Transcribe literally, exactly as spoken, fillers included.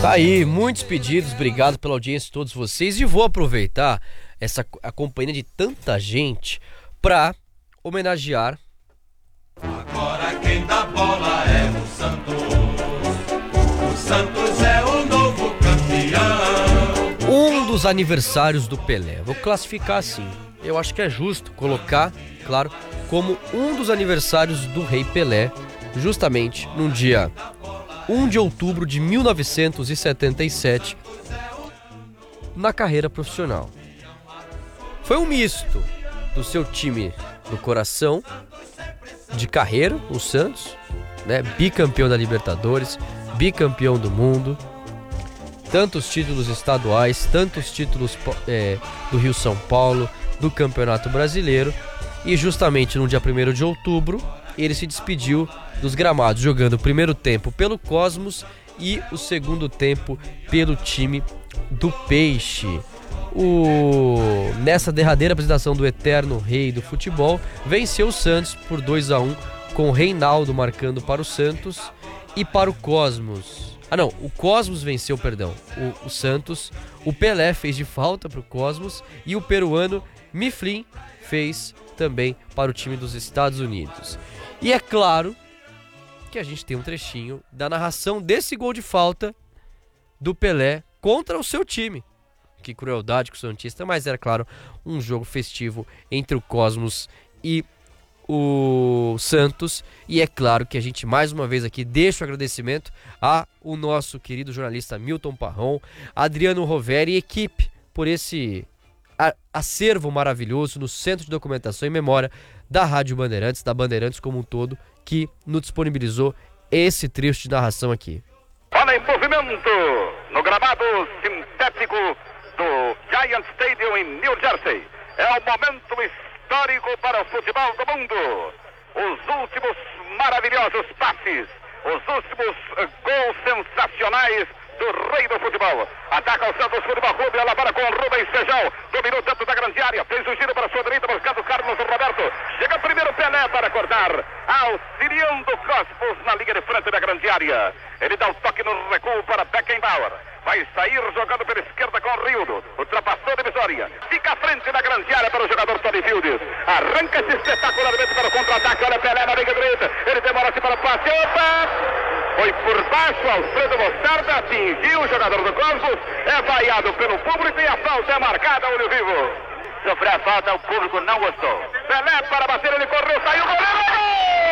Tá aí, muitos pedidos, obrigado pela audiência de todos vocês. E vou aproveitar essa a companhia de tanta gente pra homenagear. Agora quem dá bola é o Santos. O Santos é o novo campeão. Um dos aniversários do Pelé. Vou classificar assim. Eu acho que é justo colocar, claro, como um dos aniversários do Rei Pelé, justamente num dia um de outubro de mil novecentos e setenta e sete, na carreira profissional. Foi um misto do seu time do coração, de carreira, o Santos, né, bicampeão da Libertadores, bicampeão do mundo, tantos títulos estaduais, tantos títulos é, do Rio São Paulo, do Campeonato Brasileiro, e justamente no dia primeiro de outubro, ele se despediu dos gramados, jogando o primeiro tempo pelo Cosmos e o segundo tempo pelo time do Peixe. O... Nessa derradeira apresentação do eterno rei do futebol, venceu o Santos por dois a um, com o Reinaldo marcando para o Santos e para o Cosmos. Ah não, o Cosmos venceu, perdão, o, o Santos, o Pelé fez de falta para o Cosmos e o peruano Mifflin fez também para o time dos Estados Unidos. E é claro que a gente tem um trechinho da narração desse gol de falta do Pelé contra o seu time. Que crueldade com o santista, mas era, claro, um jogo festivo entre o Cosmos e o Santos. E é claro que a gente mais uma vez aqui deixa o agradecimento a o nosso querido jornalista Milton Parron, Adriano Roveri e equipe por esse acervo maravilhoso no Centro de Documentação e Memória da Rádio Bandeirantes, da Bandeirantes como um todo, que nos disponibilizou esse trecho de narração aqui. Bola em movimento no gramado sintético do Giant Stadium em New Jersey. É um momento histórico para o futebol do mundo. Os últimos maravilhosos passes, os últimos uh, gols sensacionais do rei do futebol. Ataca o Santos Futebol Clube, ela para com o Rubens Feijão, dominou dentro da grande área, fez o giro para a sua direita, buscando o Carlos Roberto. Chega primeiro Pelé para cortar, auxiliando o Cosmos na linha de frente da grande área. Ele dá o toque no recuo para Beckenbauer. Vai sair jogando pela esquerda com o Rildo. Ultrapassou a divisória. Fica à frente da grande área para o jogador Tony Fields. Arranca-se espetacularmente para o contra-ataque. Olha Pelé na linha direita. Ele demora-se para o passe. Opa! Foi por baixo, Alfredo Mostarda. Atingiu o jogador do Cosmos. É vaiado pelo público e a falta é marcada, olho vivo. Sofreu a falta, o público não gostou. Pelé para bater, ele correu, saiu, goleiro!